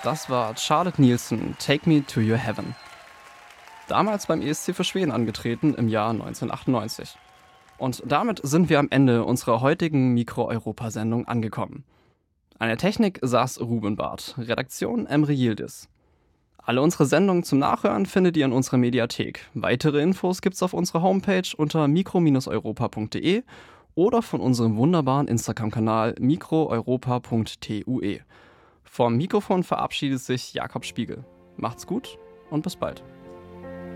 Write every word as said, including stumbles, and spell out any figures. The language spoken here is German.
Das war Charlotte Nielsen, Take Me to Your Heaven. Damals beim E S C für Schweden angetreten im Jahr neunzehnhundertachtundneunzig. Und damit sind wir am Ende unserer heutigen Mikro-Europa-Sendung angekommen. An der Technik saß Ruben Barth, Redaktion Emre Yildiz. Alle unsere Sendungen zum Nachhören findet ihr in unserer Mediathek. Weitere Infos gibt's auf unserer Homepage unter mikro europa punkt de oder von unserem wunderbaren Instagram-Kanal mikro europa punkt tue. Vom Mikrofon verabschiedet sich Jakob Spiegel. Macht's gut und bis bald.